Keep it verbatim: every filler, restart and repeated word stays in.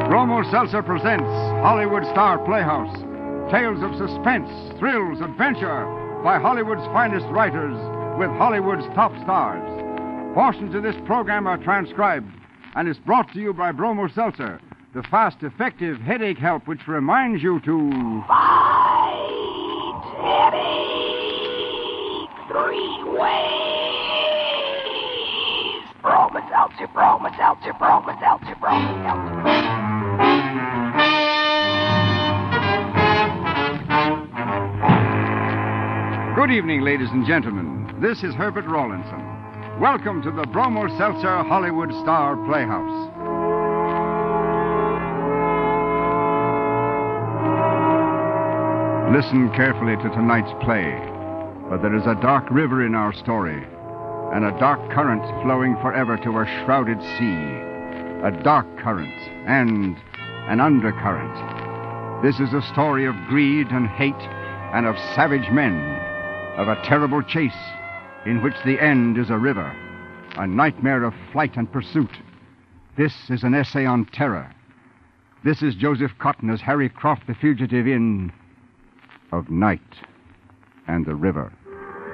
Bromo Seltzer presents Hollywood Star Playhouse. Tales of suspense, thrills, adventure by Hollywood's finest writers with Hollywood's top stars. Portions of this program are transcribed and is brought to you by Bromo Seltzer, the fast, effective headache help which reminds you to... Fight headache three ways. Bromo Seltzer, Bromo Seltzer, Bromo Seltzer, Bromo Seltzer. Good evening, ladies and gentlemen. This is Herbert Rawlinson. Welcome to the Bromo Seltzer Hollywood Star Playhouse. Listen carefully to tonight's play, for there is a dark river in our story, and a dark current flowing forever to a shrouded sea. A dark current and an undercurrent. This is a story of greed and hate and of savage men, of a terrible chase in which the end is a river, a nightmare of flight and pursuit. This is an essay on terror. This is Joseph Cotton as Harry Croft, the fugitive in Of Night and the River.